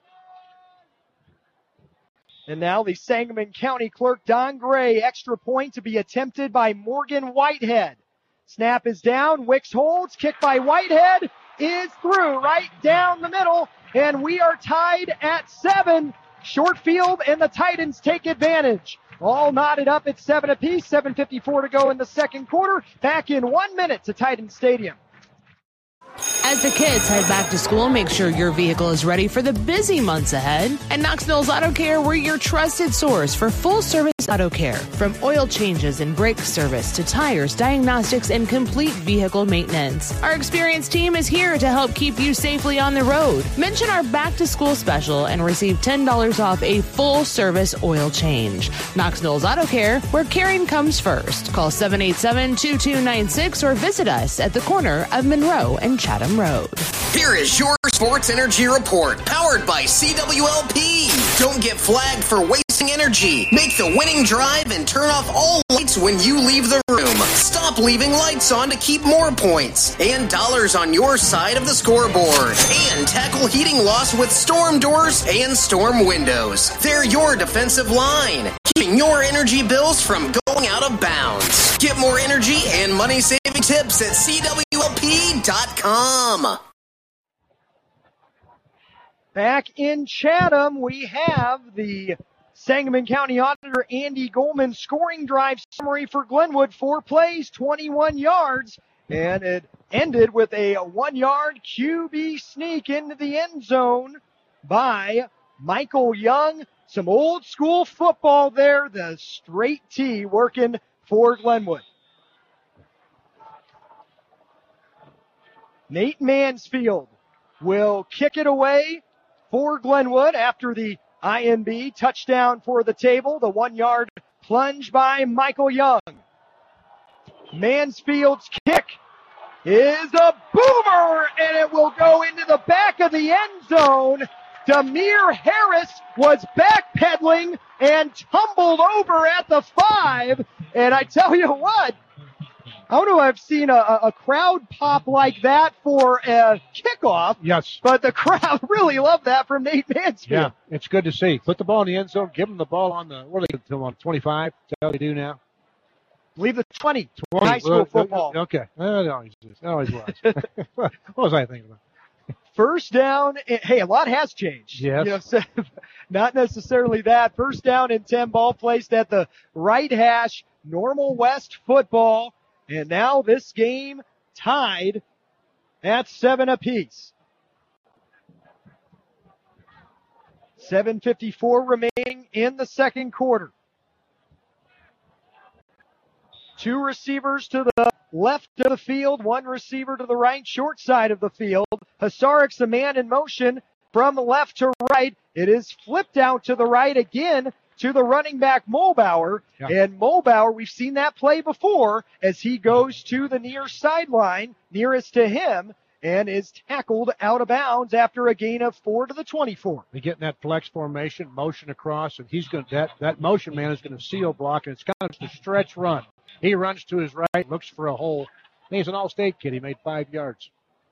And now the Sangamon County clerk, Don Gray, extra point to be attempted by Morgan Whitehead. Snap is down. Wicks holds. Kick by Whitehead is through right down the middle. And we are tied at seven. Short field, and the Titans take advantage. All knotted up at seven apiece. seven fifty-four to go in the second quarter. Back in one minute to Titan Stadium. As the kids head back to school, make sure your vehicle is ready for the busy months ahead. At Knox Mills Auto Care, we're your trusted source for full-service auto care. From oil changes and brake service to tires, diagnostics, and complete vehicle maintenance. Our experienced team is here to help keep you safely on the road. Mention our back-to-school special and receive ten dollars off a full-service oil change. Knox Mills Auto Care, where caring comes first. Call seven eight seven, two two nine six or visit us at the corner of Monroe and Chatham Road. Here is your Sports Energy Report, powered by C W L P. Don't get flagged for wasting energy. Make the winning drive and turn off all lights when you leave the room. Stop leaving lights on to keep more points and dollars on your side of the scoreboard. And tackle heating loss with storm doors and storm windows. They're your defensive line, keeping your energy bills from going out of bounds. Get more energy and money-saving tips at C W L P dot com. Back in Chatham, we have the Sangamon County Auditor Andy Goldman scoring drive summary for Glenwood. Four plays, twenty-one yards. And it ended with a one-yard Q B sneak into the end zone by Michael Young. Some old school football there. The straight T working for Glenwood. Nate Mansfield will kick it away for Glenwood after the I N B touchdown for the table. The one-yard plunge by Michael Young. Mansfield's kick is a boomer, and it will go into the back of the end zone. Demir Harris was backpedaling and tumbled over at the five. And I tell you what, I don't know if I've seen a, a crowd pop like that for a kickoff. Yes. But the crowd really loved that from Nate Mansfield. Yeah, it's good to see. Put the ball in the end zone, give them the ball on the, what are they going to do on twenty-five? Is that what they do now? I believe the twenty. twenty. High school well, football. Okay. It always is. It always was. What was I thinking about? First down. Hey, a lot has changed. Yes. You know, so not necessarily that. First down and ten, ball placed at the right hash. Normal West football. And now this game tied at seven apiece. seven fifty-four remaining in the second quarter. Two receivers to the left of the field, one receiver to the right, short side of the field. Hasarik's a man in motion from left to right. It is flipped out to the right again to the running back Mulbauer. Yeah. And Mulbauer, we've seen that play before as he goes to the near sideline, nearest to him, and is tackled out of bounds after a gain of four to the twenty-four. They get in that flex formation, motion across, and he's going to, that, that motion man is going to seal block, and it's kind of just a stretch run. He runs to his right, looks for a hole. He's an all-state kid. He made five yards.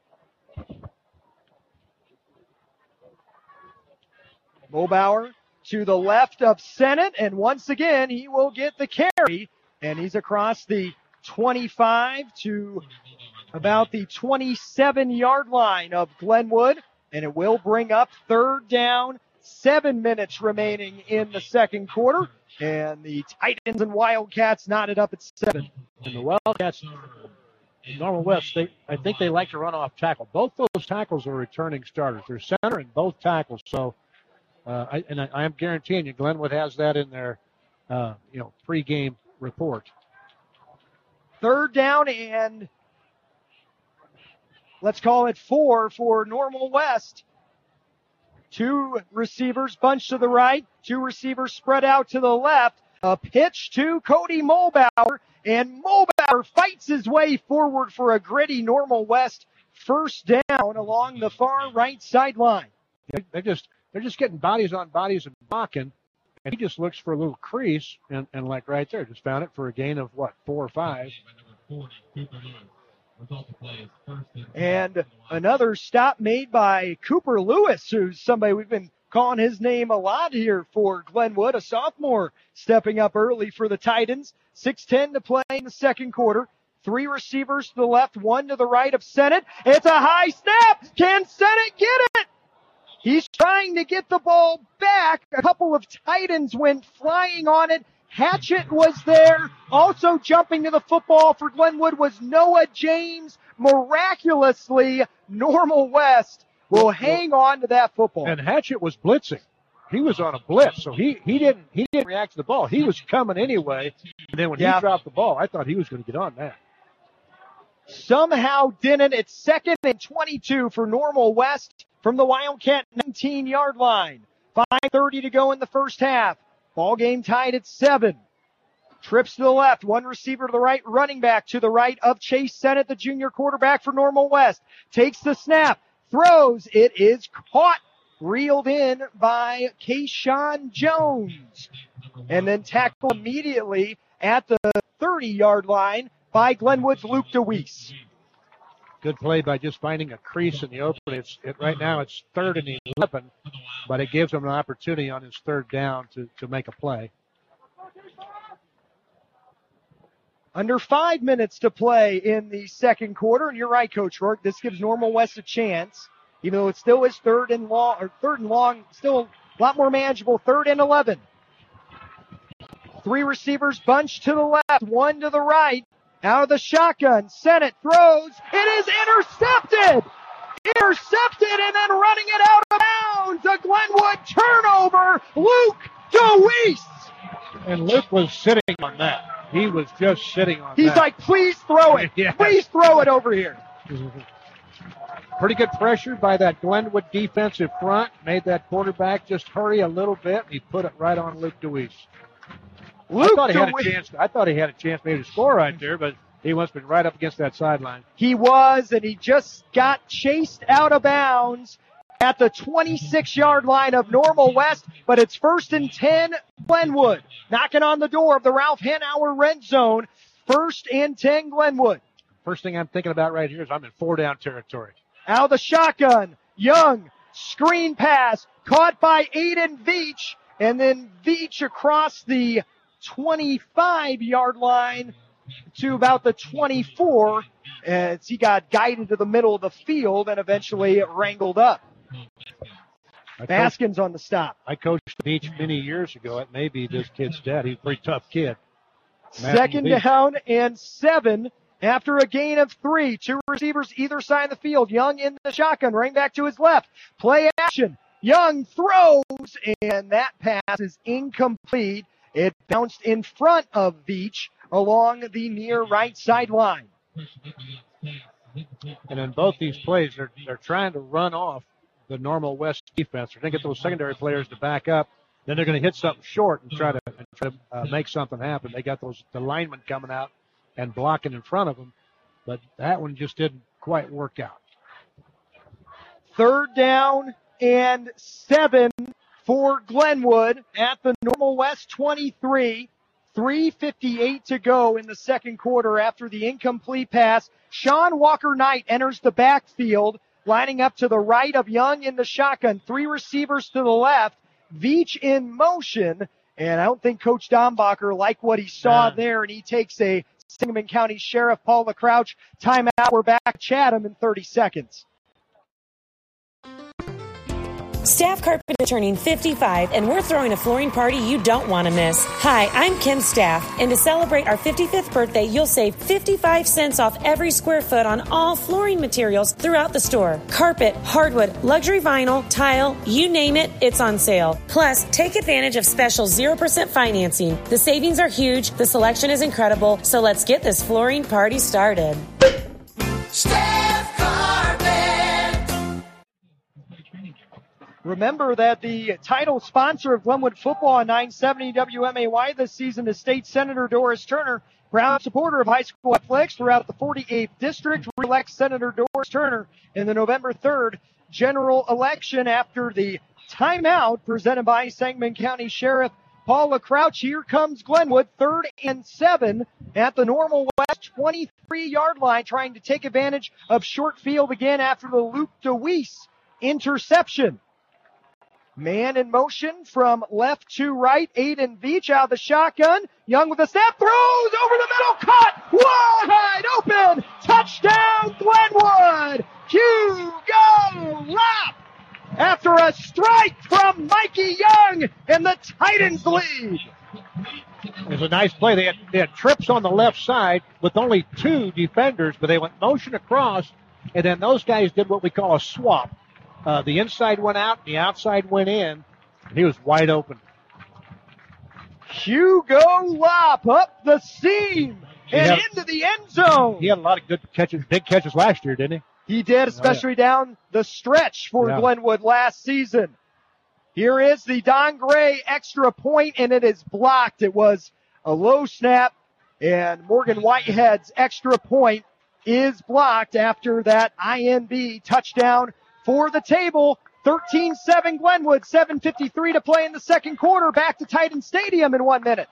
Mulbauer to the left of Sennett, and once again, he will get the carry, and he's across the twenty-five to about the twenty-seven-yard line of Glenwood, and it will bring up third down, seven minutes remaining in the second quarter, and the Titans and Wildcats knotted up at seven. And the Wildcats, Normal West, they, I think they like to run off tackle. Both those tackles are returning starters. They're center and both tackles, so Uh, I, and I, I am guaranteeing you, Glenwood has that in their, uh, you know, pregame report. Third down and let's call it four for Normal West. Two receivers bunched to the right, two receivers spread out to the left. A pitch to Cody Mulbauer, and Mulbauer fights his way forward for a gritty Normal West first down along the far right sideline. Yeah, they just. They're just getting bodies on bodies and blocking, and he just looks for a little crease, and, and like right there, just found it for a gain of, what, four or five. And another stop made by Cooper Lewis, who's somebody we've been calling his name a lot here for Glenwood, a sophomore stepping up early for the Titans. six ten to play in the second quarter. Three receivers to the left, one to the right of Sennett. It's a high snap. Can Sennett get it? He's trying to get the ball back. A couple of Titans went flying on it. Hatchett was there. Also jumping to the football for Glenwood was Noah James. Miraculously, Normal West will hang on to that football. And Hatchett was blitzing. He was on a blitz, so he, he didn't he didn't react to the ball. He was coming anyway. And then when yeah. he dropped the ball, I thought he was going to get on that. Somehow didn't. It's second and twenty-two for Normal West from the Wildcat nineteen-yard line. five thirty to go in the first half. Ball game tied at seven. Trips to the left, one receiver to the right, running back to the right of Chase Sennett, the junior quarterback for Normal West. Takes the snap, throws, it is caught, reeled in by Kayshawn Jones. And then tackled immediately at the thirty-yard line by Glenwood's Luke DeWeese. Good play by just finding a crease in the open. It's it, right now it's third and eleven, but it gives him an opportunity on his third down to, to make a play. Under five minutes to play in the second quarter, and you're right, Coach Rourke. This gives Normal West a chance, even though it still is third and long, or third and long, still a lot more manageable. Third and eleven. Three receivers bunched to the left, one to the right. Out of the shotgun, Sennett throws. It is intercepted! Intercepted and then running it out of bounds. A Glenwood turnover. Luke DeWeese. And Luke was sitting on that. He was just sitting on He's that. He's like, please throw it. Yes. Please throw it over here. Pretty good pressure by that Glenwood defensive front. Made that quarterback just hurry a little bit. He put it right on Luke DeWeese. Luke I thought he had DeWeese. a chance. I thought he had a chance maybe to score right there, but he must have been right up against that sideline. He was, and he just got chased out of bounds at the twenty-six-yard line of Normal West, but it's first and ten, Glenwood. Knocking on the door of the Ralph Hanauer red zone. First and ten, Glenwood. First thing I'm thinking about right here is I'm in four-down territory. Out of the shotgun, Young, screen pass, caught by Aiden Veach, and then Veach across the twenty-five-yard line to about the twenty-four as he got guided to the middle of the field and eventually wrangled up. I Baskins coached, on the stop. I coached Beach many years ago. It may be this kid's dad. He's a pretty tough kid. Second Beach. down and seven after a gain of three. Two receivers either side of the field. Young in the shotgun, running back to his left. Play action. Young throws, and that pass is incomplete. It bounced in front of Veach along the near right sideline. And in both these plays, they're, they're trying to run off the Normal West defense. They're going to get those secondary players to back up. Then they're going to hit something short and try to, and try to uh, make something happen. They got those the linemen coming out and blocking in front of them, but that one just didn't quite work out. Third down and seven for Glenwood at the Normal West twenty-three. three fifty-eight to go in the second quarter after the incomplete pass. Sean Walker-Knight enters the backfield, lining up to the right of Young in the shotgun. Three receivers to the left. Veach in motion. And I don't think Coach Dombacher liked what he saw yeah. there, and he takes a Sangamon County Sheriff Paul LaCrouch timeout. We're back at Chatham in thirty seconds. Staff Carpet is turning fifty-five, and we're throwing a flooring party you don't want to miss. Hi, I'm Kim Staff, and to celebrate our fifty-fifth birthday, you'll save fifty-five cents off every square foot on all flooring materials throughout the store. Carpet, hardwood, luxury vinyl, tile, you name it, it's on sale. Plus, take advantage of special zero percent financing. The savings are huge, the selection is incredible, so let's get this flooring party started. Staff Carpet! Remember that the title sponsor of Glenwood football on nine seventy W M A Y this season is State Senator Doris Turner, proud supporter of high school athletics throughout the forty-eighth District. Re-elect Senator Doris Turner in the November third general election after the timeout presented by Sangamon County Sheriff Paul LaCrouch. Here comes Glenwood, third and seven at the Normal West twenty-three-yard line, trying to take advantage of short field again after the Luke DeWeese interception. Man in motion from left to right. Aiden Veach out of the shotgun. Young with a snap. Throws over the middle. Caught. Wide open. Touchdown Glenwood. Hugo Lopp. After a strike from Mikey Young. And the Titans lead. It was a nice play. They had, they had trips on the left side with only two defenders, but they went motion across. And then those guys did what we call a swap. Uh, the inside went out, the outside went in, and he was wide open. Hugo Lopp up the seam and had, into the end zone. He had a lot of good catches, big catches last year, didn't he? He did, especially oh, yeah. down the stretch for yeah. Glenwood last season. Here is the Don Gray extra point, and it is blocked. It was a low snap, and Morgan Whitehead's extra point is blocked after that I N B touchdown for the table. Thirteen seven Glenwood, seven fifty-three to play in the second quarter. Back to Titan Stadium in one minute.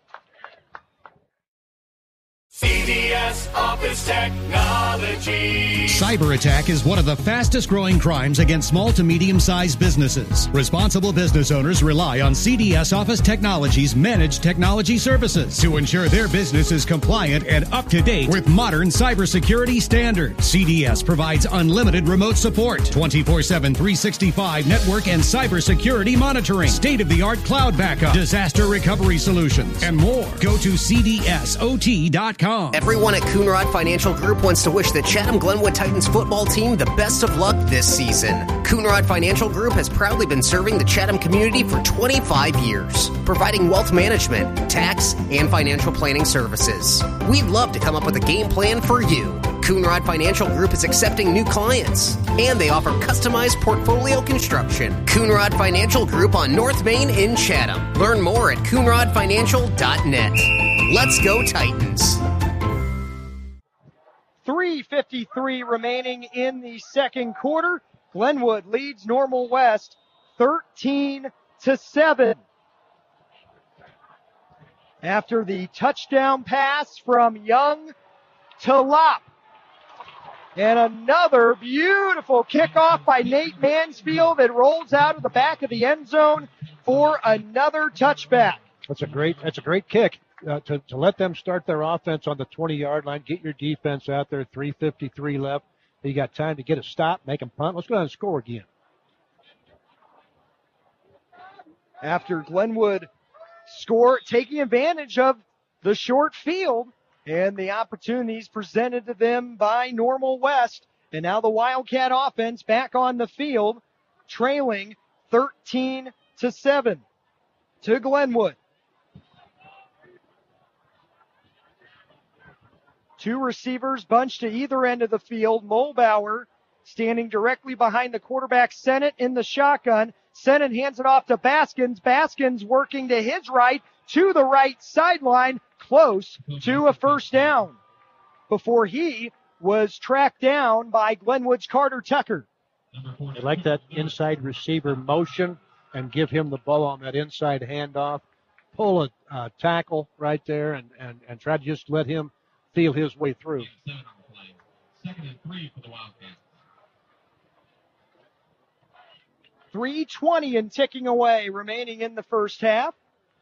C D S Office Technology. Cyber attack is one of the fastest growing crimes against small to medium-sized businesses. Responsible business owners rely on C D S Office Technology's managed technology services to ensure their business is compliant and up to date with modern cybersecurity standards. C D S provides unlimited remote support, twenty-four seven, three sixty-five network and cybersecurity monitoring, state-of-the-art cloud backup, disaster recovery solutions, and more. Go to C D S O T dot com. com. Everyone at Coonrod Financial Group wants to wish the Chatham Glenwood Titans football team the best of luck this season. Coonrod Financial Group has proudly been serving the Chatham community for twenty-five years, providing wealth management, tax, and financial planning services. We'd love to come up with a game plan for you. Coonrod Financial Group is accepting new clients, and they offer customized portfolio construction. Coonrod Financial Group on North Main in Chatham. Learn more at coonrod financial dot net. Let's go Titans. three fifty-three remaining in the second quarter. Glenwood leads Normal West thirteen to seven. After the touchdown pass from Young to Lopp. And another beautiful kickoff by Nate Mansfield that rolls out of the back of the end zone for another touchback. That's a great, that's a great kick uh, to, to let them start their offense on the twenty-yard line, get your defense out there, three fifty-three left. You got time to get a stop, make them punt. Let's go ahead and score again. After Glenwood score, taking advantage of the short field and the opportunities presented to them by Normal West. And now the Wildcat offense back on the field, trailing thirteen to seven to Glenwood. Two receivers bunched to either end of the field. Mulbauer standing directly behind the quarterback, Sennett, in the shotgun. Sennett hands it off to Baskins. Baskins working to his right, to the right sideline, close to a first down before he was tracked down by Glenwood's Carter Tucker. They like that inside receiver motion and give him the ball on that inside handoff. Pull a uh, tackle right there and, and, and try to just let him feel his way through. Second and three for the Wildcats. three twenty and ticking away remaining in the first half.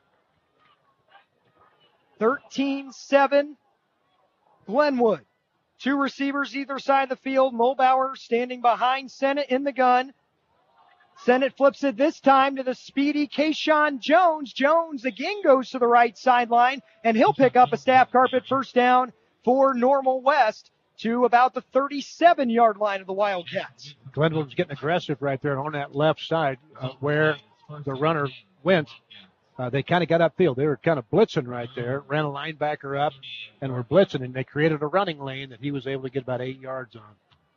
thirteen seven Glenwood. Two receivers either side of the field. Mulbauer standing behind Sennett in the gun. Sennett flips it this time to the speedy Kayshawn Jones. Jones again goes to the right sideline, and he'll pick up a staff carpet first down for Normal West to about the thirty-seven-yard line of the Wildcats. Glenwood's getting aggressive right there on that left side uh, where the runner went. Uh, they kind of got upfield. They were kind of blitzing right there, ran a linebacker up, and were blitzing, and they created a running lane that he was able to get about eight yards on.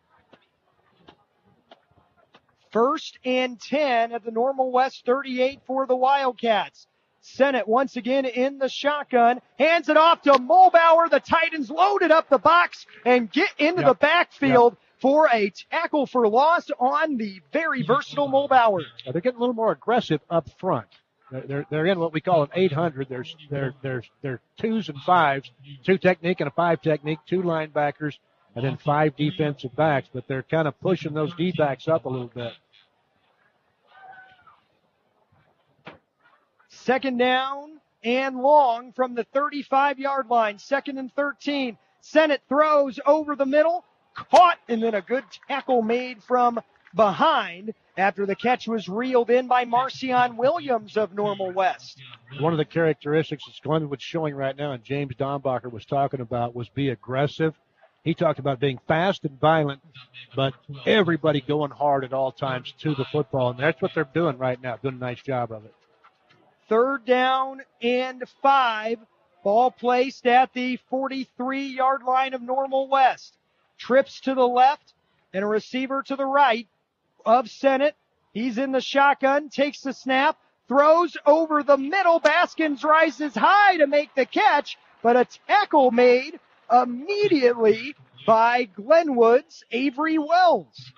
First and ten at the Normal West thirty-eight for the Wildcats. Sennett once again in the shotgun, hands it off to Mulbauer. The Titans loaded up the box and get into yep. the backfield yep. for a tackle for loss on the very versatile Mulbauer. They're getting a little more aggressive up front. They're, they're, they're in what we call an eight hundred. There's, they're, they're, they're twos and fives, two technique and a five technique, two linebackers, and then five defensive backs, but they're kind of pushing those D-backs up a little bit. Second down and long from the thirty-five-yard line. Second and thirteen. Sennett throws over the middle, caught, and then a good tackle made from behind after the catch was reeled in by Marcion Williams of Normal West. One of the characteristics that Glenwood's showing right now, and James Dombacher was talking about, was be aggressive. He talked about being fast and violent, but everybody going hard at all times to the football, and that's what they're doing right now, doing a nice job of it. Third down and five. Ball placed at the forty-three-yard line of Normal West. Trips to the left and a receiver to the right of Sennett. He's in the shotgun, takes the snap, throws over the middle. Baskins rises high to make the catch, but a tackle made immediately by Glenwood's Avery Wells.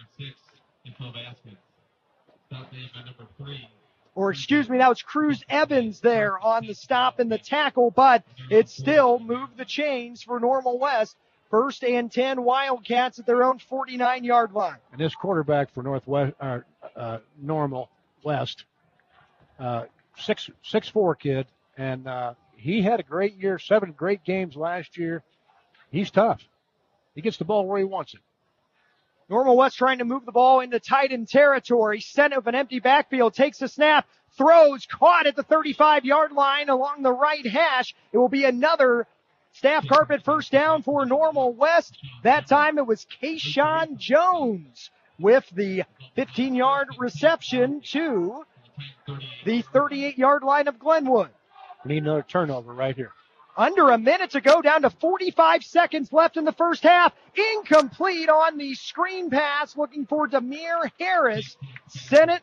Or excuse me, that was Cruz Evans there on the stop and the tackle, but it still moved the chains for Normal West. First and ten Wildcats at their own forty-nine-yard line. And this quarterback for Northwest, uh, uh, Normal West, uh, six six four kid, and uh, he had a great year, seven great games last year. He's tough. He gets the ball where he wants it. Normal West trying to move the ball into Titan territory. Sent of an empty backfield, takes a snap, throws, caught at the thirty-five-yard line along the right hash. It will be another Staff Carpet first down for Normal West. That time it was Kayshawn Jones with the fifteen-yard reception to the thirty-eight-yard line of Glenwood. We need another turnover right here. Under a minute to go, down to forty-five seconds left in the first half. Incomplete on the screen pass, looking for Demir Harris. Sent it